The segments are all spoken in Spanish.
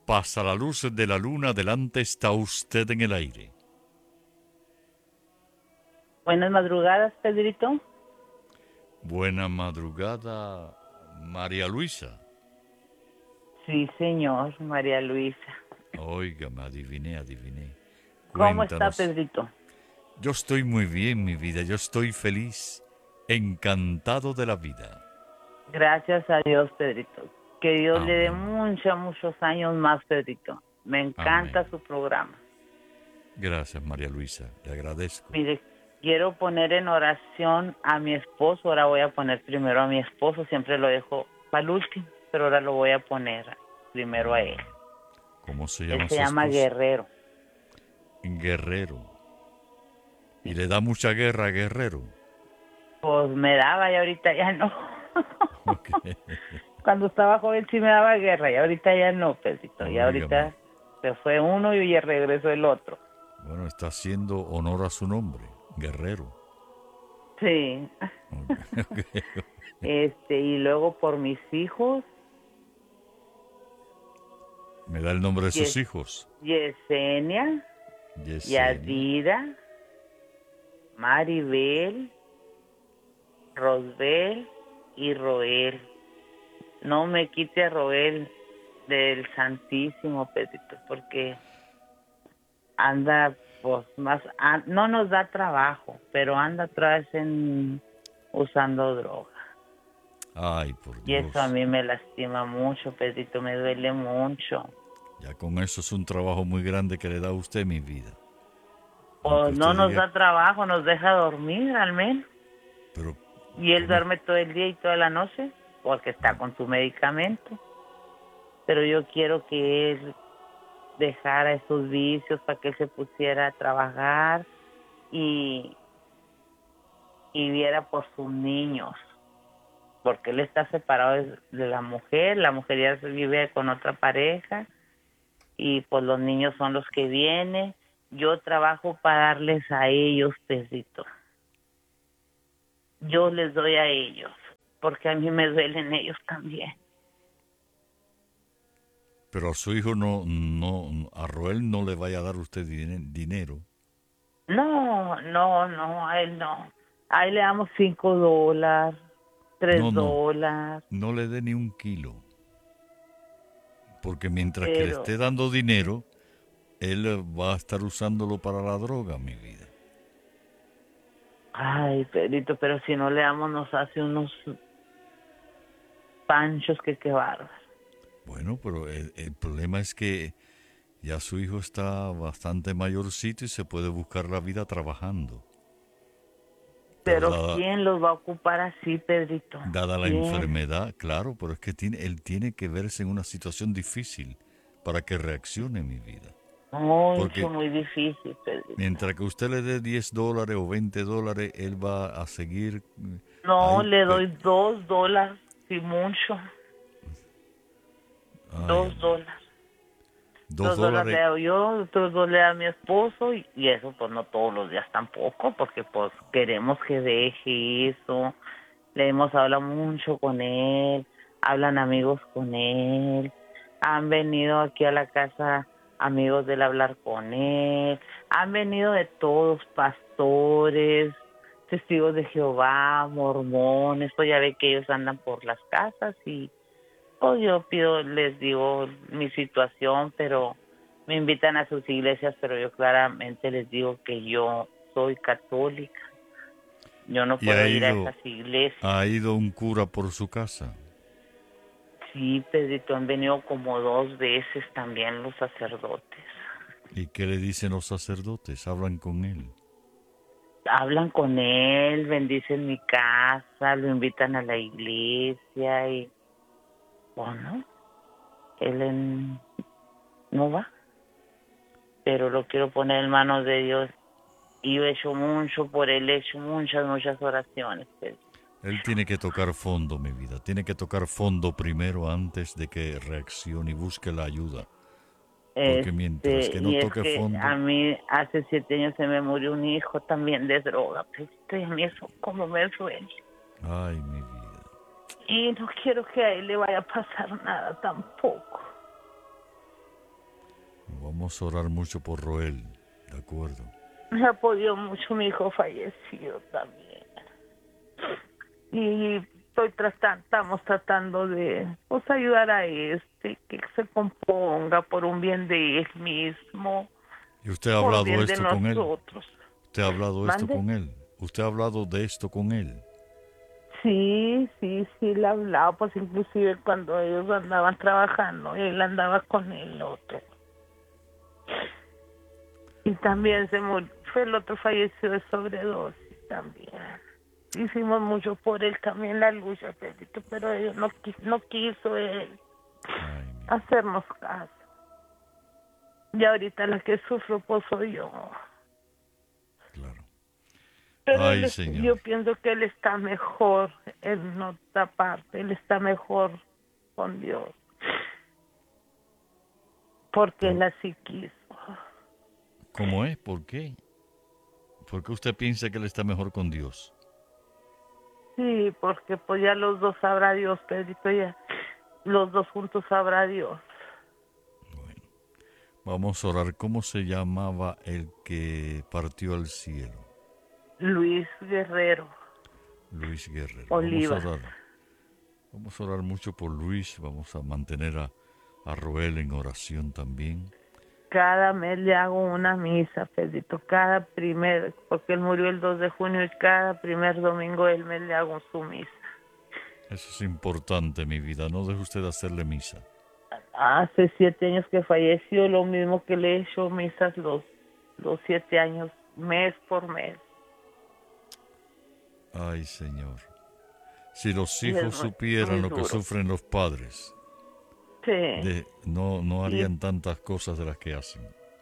Pasa la luz de la luna, delante está usted en el aire. Buenas madrugadas, Pedrito. Buena madrugada, María Luisa. Sí, señor, María Luisa. Oiga, me adiviné. ¿Cómo está, Cuéntanos. Pedrito? Yo estoy muy bien, mi vida. Yo estoy feliz, encantado de la vida. Gracias a Dios, Pedrito. Que Dios le dé Amén. muchos años más, Pedrito. Me Amén. encanta su programa. Gracias, María Luisa. Le agradezco. Mire, quiero poner en oración a mi esposo. Ahora voy a poner primero a mi esposo. Siempre lo dejo para el último, pero ahora lo voy a poner primero a él. ¿Cómo se Él llama se su llama esposo? Guerrero. Guerrero. ¿Y Sí. le da mucha guerra a Guerrero? Pues me daba y ahorita ya no. Ok. Cuando estaba joven sí me daba guerra y ahorita ya no, Pedrito. Y Óigame. ahorita se fue uno y ya regresó el otro. Bueno, está haciendo honor a su nombre, Guerrero. Sí. Ok. Y luego por mis hijos, Me da el nombre de sus Yes- hijos. Yesenia, Yesenia. Yadira, Maribel, Rosbel y Roel. No me quite a Roel del Santísimo, Pedrito, porque anda, pues, no nos da trabajo, pero anda atrás en usando droga. Ay, por Y eso a Dios. mí me lastima mucho, Pedrito, me duele mucho. Ya con eso es un trabajo muy grande que le da a usted, mi vida. Aunque Pues no usted nos diga, da trabajo, nos deja dormir al menos. pero Y él ¿cómo? duerme todo el día y toda la noche porque está con su medicamento. Pero yo quiero que él dejara esos vicios para que él se pusiera a trabajar y, y viera por sus niños. Porque él está separado de la mujer ya se vive con otra pareja y pues los niños son los que vienen. Yo trabajo para darles a ellos, Pedrito. Yo les doy a ellos, porque a mí me duelen ellos también. Pero a su hijo a Roel no le vaya a dar usted dinero. No, a él no. A él le damos $5, No, tres no, dólares, no le dé ni un kilo. Porque mientras que le pero, esté dando dinero, él va a estar usándolo para la droga, mi vida. ay, Pedrito, pero si no le damos nos hace unos panchos que qué bárbaro. Bueno, pero el problema es que ya su hijo está bastante mayorcito y se puede buscar la vida trabajando. Pero Pero ¿quién los va a ocupar así, Pedrito? dada la ¿Quién? enfermedad, claro, pero es que él tiene que verse en una situación difícil para que reaccione, mi vida. Mucho, Porque muy difícil, Pedrito. mientras que usted le dé $10 o $20, él va a seguir No, ahí. le doy $2, si mucho, Ay, amén. $2. Dos $2 le dólares. doy yo, otros dos le da mi esposo y eso pues no todos los días tampoco, porque pues queremos que deje eso. Le hemos hablado mucho con él, hablan amigos con él, han venido aquí a la casa amigos de él a hablar con él, han venido de todos, pastores, testigos de Jehová, mormones, pues ya ve que ellos andan por las casas y pues yo les digo mi situación, pero me invitan a sus iglesias, pero yo claramente les digo que yo soy católica, yo no Y puedo ir a esas iglesias. ha ido un cura por su casa. Sí, Pedrito, han venido como 2 veces también los sacerdotes. ¿Y qué le dicen los sacerdotes? Hablan con él. Hablan con él, bendicen mi casa, lo invitan a la iglesia y bueno, no va, pero lo quiero poner en manos de Dios. Y yo he hecho mucho por él, he hecho muchas oraciones. Pues. Él tiene que tocar fondo, mi vida. Tiene que tocar fondo primero antes de que reaccione y busque la ayuda. Porque mientras que no Y es toque que fondo, a mí hace 7 años se me murió un hijo también de droga, pues, y a mí eso como me duele. ay, mi vida. Y no quiero que a él le vaya a pasar nada tampoco. Vamos a orar mucho por Roel, ¿de acuerdo? Me apoyó mucho mi hijo fallecido también. Y estamos tratando de pues ayudar a que se componga por un bien de él mismo, ¿Y usted ha por hablado bien de esto con él? nosotros. ¿Usted ha hablado esto ¿Mande? con él? ¿Usted ha hablado de esto con él? Sí, le hablaba, pues inclusive cuando ellos andaban trabajando, él andaba con el otro. Y también fue el otro falleció de sobredosis también. Hicimos mucho por él también la lucha, Pedrito, pero ellos no quiso él Ay, mi vida, hacernos caso. Y ahorita la que sufro pues soy yo. claro. Pero Ay, yo Señor. pienso que él está mejor en otra parte, él está mejor con Dios, porque Pero, él así quiso. ¿cómo es? ¿Por qué? ¿Por qué usted piensa que él está mejor con Dios? Sí, porque pues ya los dos sabrá Dios, Pedrito, ya los dos juntos sabrá Dios. Bueno, vamos a orar. ¿Cómo se llamaba el que partió al cielo? Luis Guerrero Luis Guerrero. Vamos a Olivas. orar. Vamos a orar mucho por Luis. Vamos a mantener a Roel en oración también. Cada mes le hago una misa, Pedrito, porque él murió el 2 de junio y cada primer domingo del mes le hago su misa. Eso es importante, mi vida. No deje usted de hacerle misa. Hace 7 años que falleció, lo mismo que le he hecho misas los 7 años, mes por mes. Ay, Señor. Si los Y es hijos muy, supieran muy lo que duro. sufren los padres, Sí, no y harían tantas cosas de las que hacen.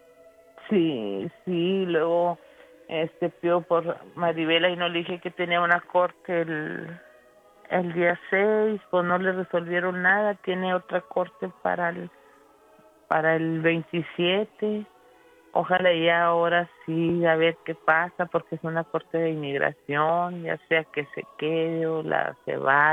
sí, luego pidió por Maribela y no le dije que tenía una corte el día 6, pues no le resolvieron nada, tiene otra corte para el 27. Ojalá ya ahora sí, a ver qué pasa, porque es una corte de inmigración, ya sea que se quede o se vaya.